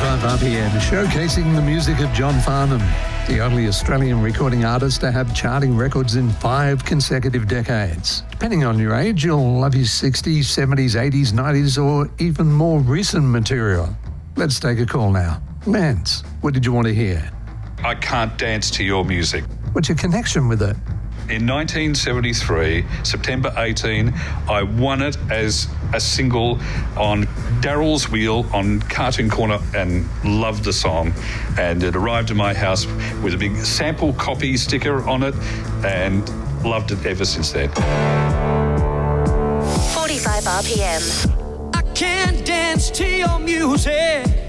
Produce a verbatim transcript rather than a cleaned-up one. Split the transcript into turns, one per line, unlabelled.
forty-five R P M, showcasing the music of John Farnham, the only Australian recording artist to have charting records in five consecutive decades. Depending on your age, you'll love his sixties, seventies, eighties, nineties, or even more recent material. Let's take a call now. Lance, what did you want to hear?
I Can't Dance to Your Music.
What's your connection with it?
In nineteen seventy-three, September eighteenth, I won it as a single on Daryl's Wheel on Cartoon Corner and loved the song. And it arrived at my house with a big sample copy sticker on it and loved it ever since then.
forty-five R P M.
I can't dance to your music.